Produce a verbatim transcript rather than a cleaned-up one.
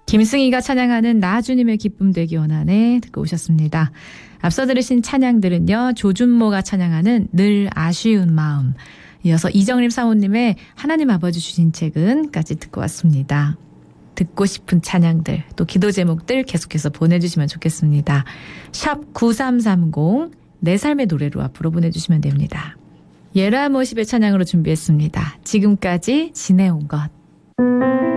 김승희가 찬양하는 나 주님의 기쁨 되기 원하네 듣고 오셨습니다. 앞서 들으신 찬양들은요. 조준모가 찬양하는 늘 아쉬운 마음, 이어서 이정림 사모님의 하나님 아버지 주신 책은까지 듣고 왔습니다. 듣고 싶은 찬양들 또 기도 제목들 계속해서 보내주시면 좋겠습니다. 샵 구삼삼공 내 삶의 노래로 앞으로 보내주시면 됩니다. 예라 모십의 찬양으로 준비했습니다. 지금까지 지내온 것.